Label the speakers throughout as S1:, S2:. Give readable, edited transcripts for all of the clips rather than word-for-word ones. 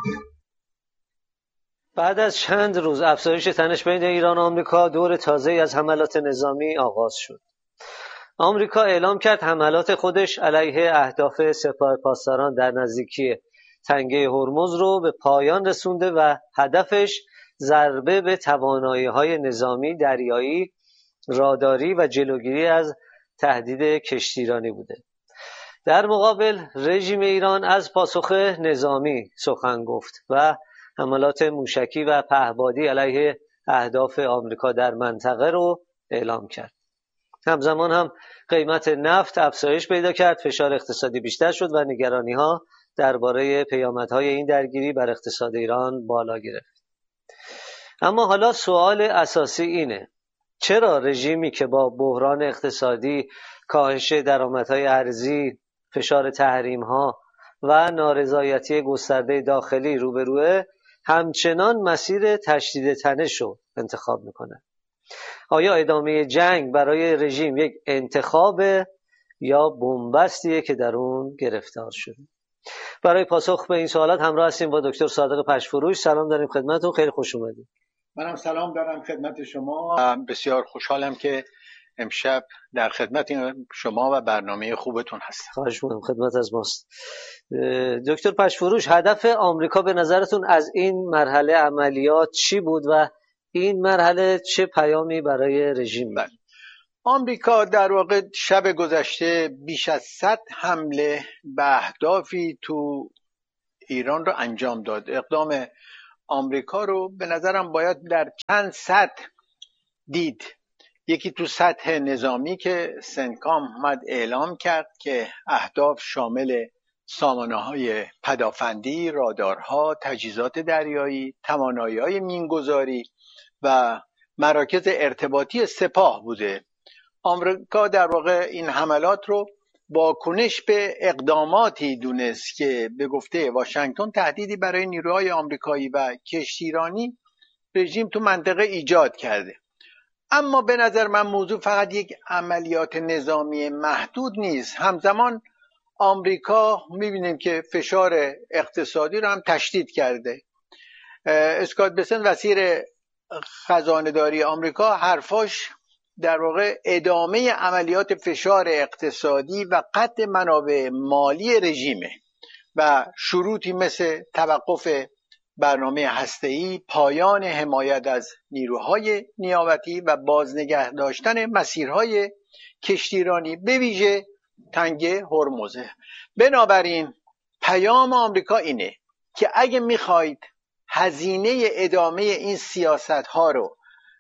S1: بعد از چند روز افزایش تنش بین ایران و آمریکا، دور تازه‌ای از حملات نظامی آغاز شد. آمریکا اعلام کرد حملات خودش علیه اهداف سپاه پاسداران در نزدیکی تنگه هرمز رو به پایان رسونده و هدفش ضربه به توانایی‌های نظامی دریایی، راداری و جلوگیری از تهدید کشتیرانی بوده. در مقابل رژیم ایران از پاسخ نظامی سخن گفت و حملات موشکی و پهپادی علیه اهداف آمریکا در منطقه رو اعلام کرد. همزمان هم قیمت نفت افزایش پیدا کرد، فشار اقتصادی بیشتر شد و نگرانی‌ها درباره پیامدهای این درگیری بر اقتصاد ایران بالا گرفت. اما حالا سوال اساسی اینه: چرا رژیمی که با بحران اقتصادی، کاهش درآمدهای ارزی، فشار تحریم‌ها و نارضایتی گسترده داخلی روبروه، همچنان مسیر تشدید تنش رو انتخاب میکنه؟ آیا ادامه جنگ برای رژیم یک انتخاب یا بنبستیه که در اون گرفتار شده؟ برای پاسخ به این سوالات همراه هستیم با دکتر صادق پشفروش. سلام داریم خدمتتون، خیلی خوش اومدید.
S2: منم سلام دارم خدمت شما. بسیار خوشحالم که امشب در خدمت شما و برنامه خوبتون هستم.
S1: خواهش می‌کنم، خدمت از ماست. دکتر پشفروش، هدف آمریکا به نظرتون از این مرحله عملیات چی بود و این مرحله چه پیامی برای رژیم بود؟
S2: آمریکا در واقع شب گذشته بیش از 100 حمله به اهدافی تو ایران رو انجام داد. اقدام آمریکا رو به نظرم باید در چند سطح دید. یکی تو سطح نظامی که سنتکام اومد اعلام کرد که اهداف شامل سامانه‌های پدافندی، رادارها، تجهیزات دریایی، توانایی‌های مینگذاری و مراکز ارتباطی سپاه بوده. آمریکا در واقع این حملات رو واکنش به اقداماتی دونست که به گفته واشنگتن تهدیدی برای نیروهای آمریکایی و کشتیرانی رژیم تو منطقه ایجاد کرده. اما به نظر من موضوع فقط یک عملیات نظامی محدود نیست. همزمان آمریکا میبینیم که فشار اقتصادی رو هم تشدید کرده. اسکات بسن وزیر خزانه‌داری آمریکا حرفاش در واقع ادامه عملیات فشار اقتصادی و قطع منابع مالی رژیمه و شروطی مثل توقف برنامه هسته‌ای، پایان حمایت از نیروهای نیابتی و بازنگه داشتن مسیرهای کشتیرانی به ویژه تنگه هرمزه. بنابراین پیام آمریکا اینه که اگه میخواید هزینه ادامه این سیاست‌ها رو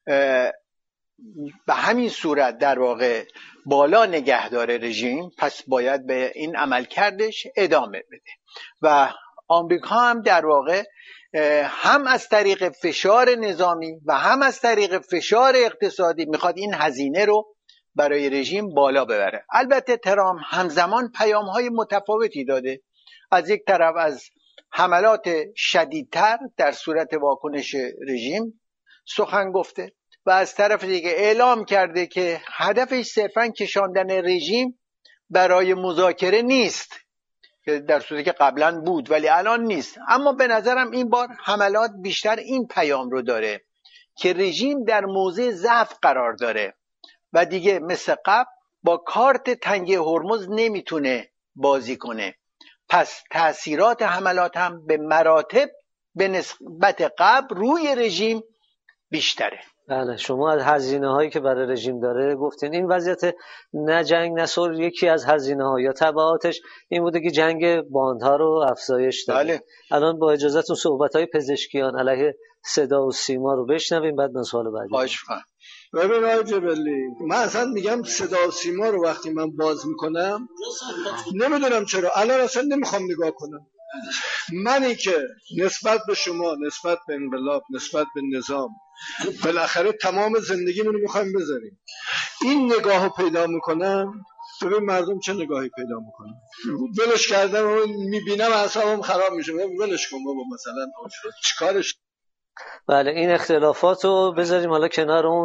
S2: به همین صورت در واقع بالا نگه داره رژیم، پس باید به این عملکردش ادامه بده و آمریکا هم در واقع هم از طریق فشار نظامی و هم از طریق فشار اقتصادی میخواد این هزینه رو برای رژیم بالا ببره. البته ترامپ همزمان پیام‌های متفاوتی داده. از یک طرف از حملات شدیدتر در صورت واکنش رژیم سخن گفته و از طرف دیگه اعلام کرده که هدفش صرفاً کشاندن رژیم برای مذاکره نیست، که در صورتی که قبلا بود ولی الان نیست. اما به نظرم این بار حملات بیشتر این پیام رو داره که رژیم در موضع ضعف قرار داره و دیگه مثل قبل با کارت تنگه هرمز نمیتونه بازی کنه. پس تأثیرات حملات هم به مراتب به نسبت قبل روی رژیم بیشتره.
S1: بله، شما از هزینه‌هایی که برای رژیم داره گفتین. این وضعیت نه جنگ نه صلح یکی از هزینه‌ها یا تبعاتش این بوده که جنگ باندها رو افزایش داده.
S2: بله.
S1: الان با اجازهتون صحبت‌های پزشکیان علیه صدا و سیما رو بشنویم، بعد من سوال بعدی.
S2: خواهش می‌کنم.
S3: ببین آقای جبلی، من اصلا میگم صدا و سیما رو وقتی من باز میکنم نمیدونم چرا الان اصلا نمیخوام نگاه کنم. منی که نسبت به شما، نسبت به انقلاب، نسبت به نظام بالاخره تمام زندگیمونو میخوایم بذاریم، این نگاهو پیدا میکنم. ببین مردم چه نگاهی پیدا میکنن. ولش کردم و میبینم اعصابم خراب میشه. ولش کن بابا، مثلا چیکارش.
S1: بله، این اختلافات رو بذاریم حالا کنار. اون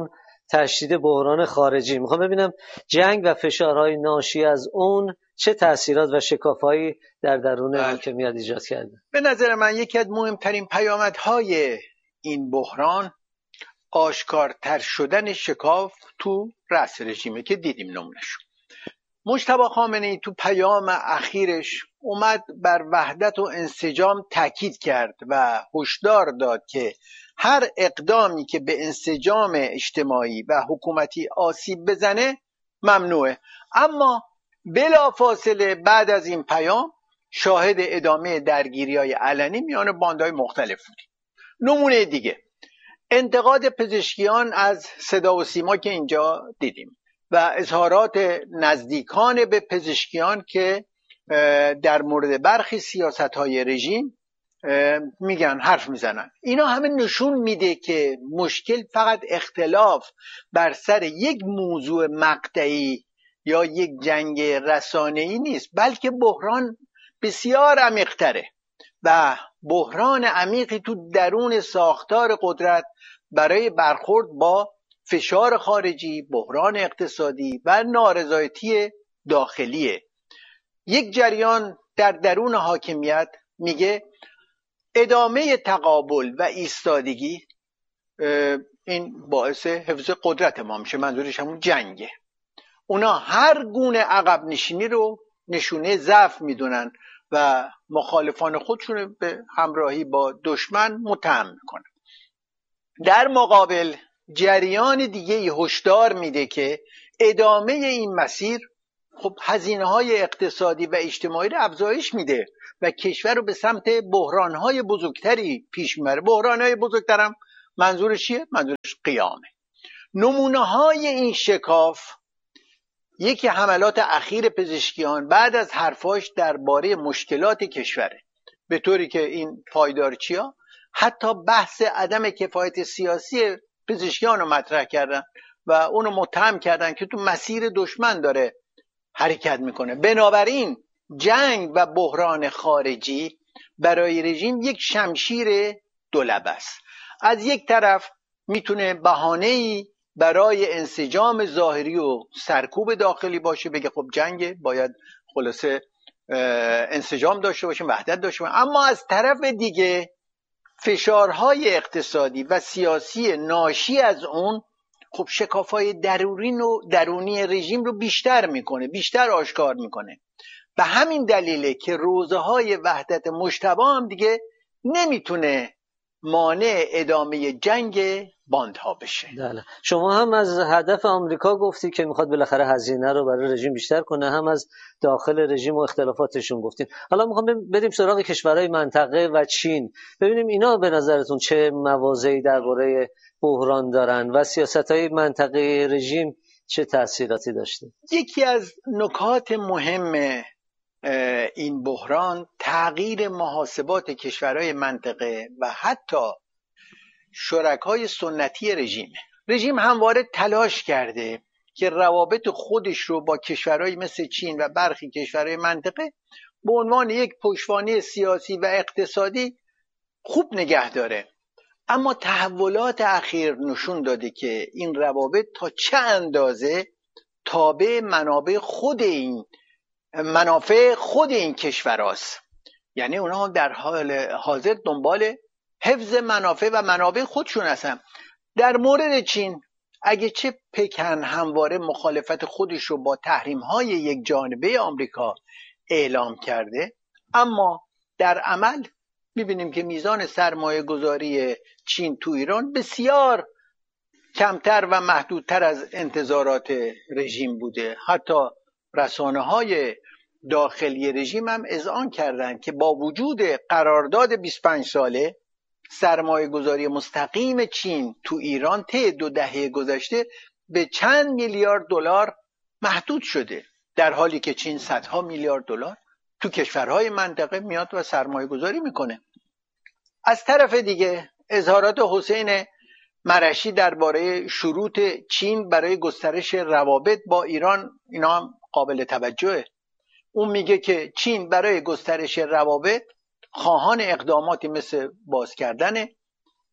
S1: تشدید بحران خارجی. میخوام ببینم جنگ و فشارهای ناشی از اون چه تأثیرات و شکافایی در درون حاکمیت ایجاد کرده.
S2: به نظر من یکی از مهمترین پیامدهای این بحران آشکارتر شدن شکاف تو رأس رژیمه که دیدیم نمونه‌شو. مجتبی خامنه‌ای تو پیام اخیرش اومد بر وحدت و انسجام تاکید کرد و هشدار داد که هر اقدامی که به انسجام اجتماعی و حکومتی آسیب بزنه ممنوعه. اما بلافاصله بعد از این پیام شاهد ادامه درگیری‌های علنی میان باندهای مختلف بودیم. نمونه دیگه انتقاد پزشکیان از صدا و سیما که اینجا دیدیم و اظهارات نزدیکان به پزشکیان که در مورد برخی سیاست‌های رژیم میگن، حرف میزنن. اینا همه نشون میده که مشکل فقط اختلاف بر سر یک موضوع مقطعی یا یک جنگ رسانه‌ای نیست، بلکه بحران بسیار عمیق‌تره و بحران عمیقی تو درون ساختار قدرت برای برخورد با فشار خارجی، بحران اقتصادی و نارضایتی داخلیه. یک جریان در درون حاکمیت میگه ادامه تقابل و ایستادگی این باعث حفظ قدرت ما میشه، منظورش همون جنگه. اونا هر گونه عقب نشینی رو نشونه ضعف میدونن و مخالفان خودشون به همراهی با دشمن متهم میکنن. در مقابل جریان دیگه هشدار میده که ادامه این مسیر خب هزینه‌های اقتصادی و اجتماعی رو افزایش میده و کشور رو به سمت بحران‌های بزرگتری پیش میبره. بحران‌های بزرگترم منظورش چیه؟ منظورش قیامه. نمونه‌های این شکاف یکی حملات اخیر پزشکیان بعد از حرفاش درباره مشکلات کشوره، به طوری که این پایدارچی‌ها حتی بحث عدم کفایت سیاسی پزشکیان رو مطرح کردن و اونو متهم کردن که تو مسیر دشمن داره حرکت میکنه. بنابراین جنگ و بحران خارجی برای رژیم یک شمشیر دولبه است. از یک طرف میتونه بهانه‌ای برای انسجام ظاهری و سرکوب داخلی باشه، بگه خب جنگ باید خلاصه انسجام داشته باشه، وحدت داشته باشه. اما از طرف دیگه فشارهای اقتصادی و سیاسی ناشی از اون خب شکافای درونی رژیم رو بیشتر میکنه، بیشتر آشکار میکنه. به همین دلیله که روزهای وحدت مجتبی هم دیگه نمیتونه مانع ادامه جنگ باندها بشه.
S1: بله. شما هم از هدف آمریکا گفتی که میخواد بالاخره هزینه رو برای رژیم بیشتر کنه، هم از داخل رژیم و اختلافاتشون گفتین. حالا میخوام بریم سراغ کشورهای منطقه و چین، ببینیم اینا به نظرتون چه مواضعی درباره بحران دارن و سیاستهای منطقه رژیم چه تأثیراتی داشته.
S2: یکی از نکات مهم این بحران تغییر محاسبات کشورهای منطقه و حتی شرکای سنتی رژیم همواره تلاش کرده که روابط خودش رو با کشورهای مثل چین و برخی کشورهای منطقه به عنوان یک پشتوانه سیاسی و اقتصادی خوب نگه داره. اما تحولات اخیر نشون داده که این روابط تا چه اندازه تابع منافع خود این کشوراست. یعنی اونا در حال حاضر دنبال حفظ منافع و منابع خودشون هستن. در مورد چین اگه چه پکن همواره مخالفت خودش رو با تحریم‌های یک جانبه آمریکا اعلام کرده، اما در عمل می‌بینیم که میزان سرمایه گذاری چین تو ایران بسیار کمتر و محدودتر از انتظارات رژیم بوده. حتی رسانه‌های داخلی رژیم هم اذعان کردند که با وجود قرارداد 25 ساله سرمایه گذاری مستقیم چین تو ایران طی 2 دهه گذشته به چند میلیارد دلار محدود شده، در حالی که چین صدها میلیارد دلار تو کشورهای منطقه میاد و سرمایه گذاری میکنه. از طرف دیگه اظهارات حسین مرشی درباره شروط چین برای گسترش روابط با ایران اینا هم قابل توجهه. اون میگه که چین برای گسترش روابط خواهان اقداماتی مثل باز کردن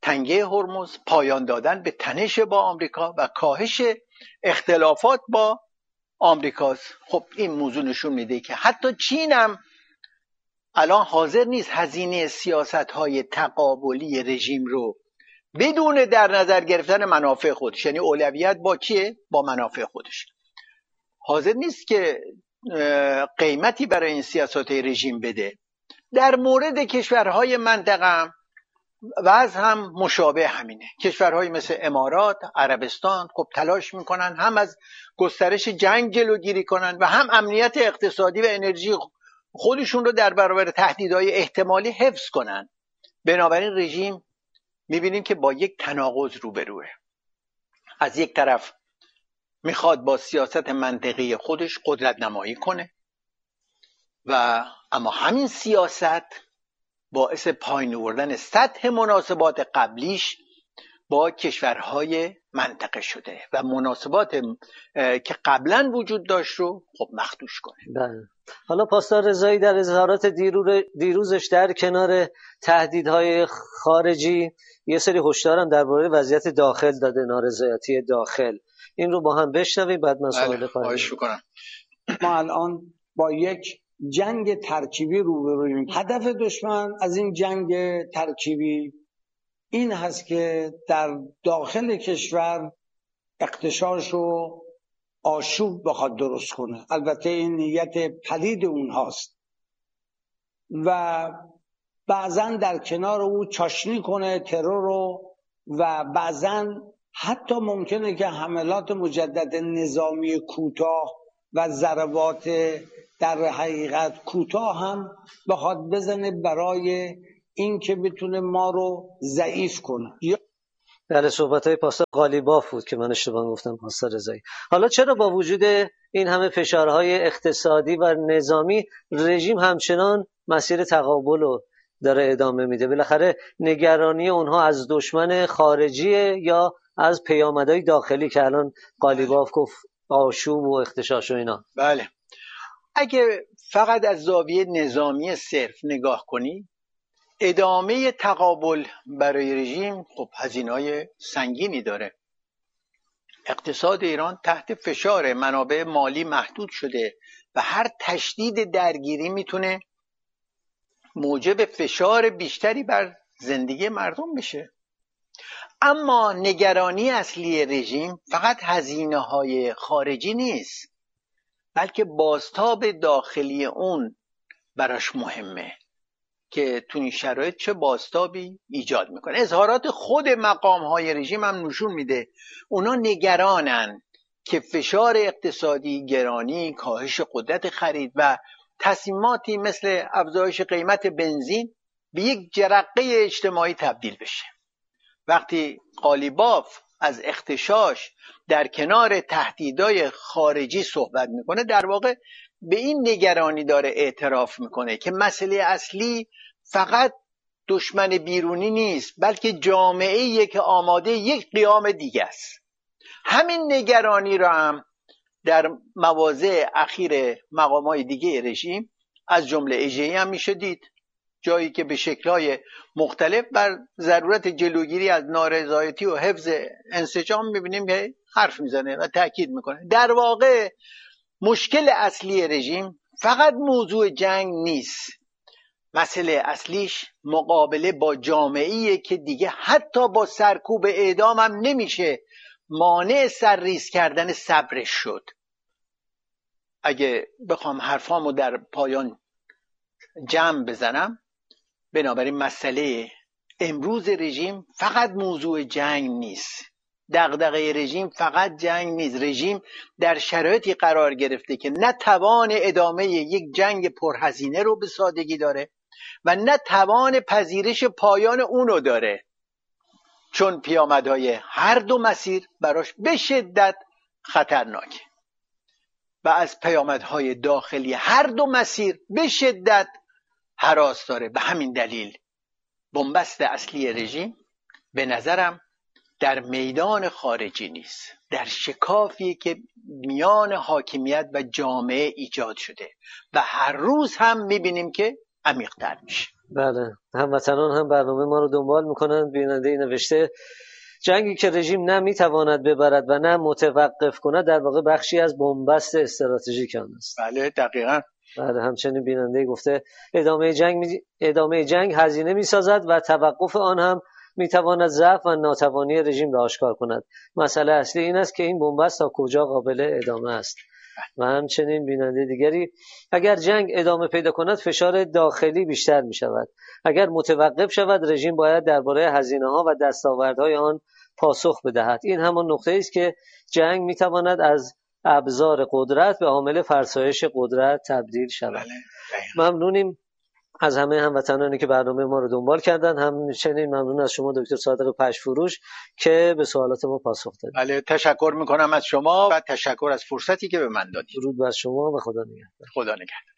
S2: تنگه هرمز، پایان دادن به تنش با آمریکا و کاهش اختلافات با آمریکاست. خب این موضوع نشون میده که حتی چین هم الان حاضر نیست هزینه سیاست‌های تقابلی رژیم رو بدون در نظر گرفتن منافع خودش، یعنی اولویت با کیه؟ با منافع خودش، حاضر نیست که قیمتی برای این سیاست رژیم بده. در مورد کشورهای منطقه هم وضع هم مشابه همینه. کشورهای مثل امارات، عربستان خب تلاش میکنن هم از گسترش جنگ جلوگیری کنن و هم امنیت اقتصادی و انرژی خودشون رو در برابر تهدیدهای احتمالی حفظ کنن. بنابراین رژیم میبینیم که با یک تناقض روبروه. از یک طرف میخواد با سیاست منطقی خودش قدرت نمایی کنه و اما همین سیاست باعث پایین آوردن سطح مناسبات قبلیش با کشورهای منطقه شده و مناسبات که قبلا وجود داشت رو خب مخدوش کنه.
S1: بله. حالا پاسدار رضایی در اظهارات دیروزش در کنار تهدیدهای خارجی یه سری هشدار هم درباره وضعیت داخل داده، نارضایتی داخل. این رو با هم بشنویم بعد من سوال
S2: خواهش می‌کنم.
S3: ما الان با یک جنگ ترکیبی روبرویم. هدف دشمن از این جنگ ترکیبی این هست که در داخل کشور اغتشاش و آشوب بخواد درست کنه. البته این نیت پلید اونهاست و بعضن در کنار او چاشنی کنه ترور رو و بعضن حتی ممکنه که حملات مجدد نظامی کوتاه و ضربات در حقیقت کوتاه هم بخواد بزنه برای این که بتونه ما رو ضعیف کنه.
S1: بله، صحبت‌های پاسدار قالیباف بود که من اشتباه گفتم پاسدار رضایی. حالا چرا با وجود این همه فشارهای اقتصادی و نظامی رژیم همچنان مسیر تقابل رو داره ادامه میده؟ بالاخره نگرانی اونها از دشمن خارجیه یا از پیامدهای داخلی که الان قالیباف گفت آشوب و اغتشاش و اینا؟
S2: بله، اگه فقط از زاویه نظامی صرف نگاه کنی ادامه تقابل برای رژیم خب هزینه‌های سنگینی داره. اقتصاد ایران تحت فشار، منابع مالی محدود شده و هر تشدید درگیری میتونه موجب فشار بیشتری بر زندگی مردم بشه. اما نگرانی اصلی رژیم فقط هزینه‌های خارجی نیست، بلکه بازتاب داخلی اون براش مهمه که تو این شرایط چه بازتابی ایجاد میکنه. اظهارات خود مقام‌های رژیم هم نشون میده اونا نگرانن که فشار اقتصادی، گرانی، کاهش قدرت خرید و تصمیماتی مثل افزایش قیمت بنزین به یک جرقه اجتماعی تبدیل بشه. وقتی قالیباف از اغتشاش در کنار تهدیدهای خارجی صحبت میکنه در واقع به این نگرانی داره اعتراف میکنه که مسئله اصلی فقط دشمن بیرونی نیست، بلکه جامعه‌ای که آماده یک قیام دیگه است. همین نگرانی را هم در مواضع اخیر مقامات دیگه رژیم از جمله اژه‌ای هم میشه دید، جایی که به شکل‌های مختلف بر ضرورت جلوگیری از نارضایتی و حفظ انسجام می‌بینیم که حرف میزنه و تاکید میکنه. در واقع مشکل اصلی رژیم فقط موضوع جنگ نیست، مسئله اصلیش مقابله با جامعه‌ای که دیگه حتی با سرکوب اعدام هم نمیشه مانع سرریز کردن صبرش شد. اگه بخوام حرفامو در پایان جمع بزنم، بنابراین مسئله امروز رژیم فقط موضوع جنگ نیست، دغدغه رژیم فقط جنگ نیست. رژیم در شرایطی قرار گرفته که نه توان ادامه یک جنگ پرهزینه رو به سادگی داره و نه توان پذیرش پایان اونو داره، چون پیامدهای هر دو مسیر براش به شدت خطرناکه و از پیامدهای داخلی هر دو مسیر به شدت هراس داره. به همین دلیل بنبست اصلی رژیم به نظرم در میدان خارجی نیست، در شکافی که میان حاکمیت و جامعه ایجاد شده و هر روز هم میبینیم که عمیق‌تر میشه.
S1: بله، هموطنان هم برنامه ما رو دنبال میکنن. بیننده نوشته جنگی که رژیم نه میتواند ببرد و نه متوقف کند در واقع بخشی از بنبست استراتژیک آن است.
S2: بله دقیقاً.
S1: بله، همچنین بیننده گفته ادامه جنگ هزینه میسازد و توقف آن هم میتواند ضعف و ناتوانی رژیم را آشکار کند. مسئله اصلی این است که این بنبست تا کجا قابل ادامه است. و همچنین بیننده دیگری اگر جنگ ادامه پیدا کند فشار داخلی بیشتر می شود. اگر متوقف شود رژیم باید درباره هزینه‌ها و دستاوردهای آن پاسخ بدهد. این همان نقطه‌ای است که جنگ می تواند از ابزار قدرت به عامل فرسایش قدرت تبدیل شود. ممنونیم از همه هموطنانی که برنامه ما رو دنبال کردن. همچنین ممنون از شما دکتر صادق پشفروش که به سوالات ما پاسخ دادید.
S2: بله، تشکر میکنم از شما و تشکر از فرصتی که به من دادید.
S1: درود بر شما و خدا نگهدار.
S2: خدا نگهدار.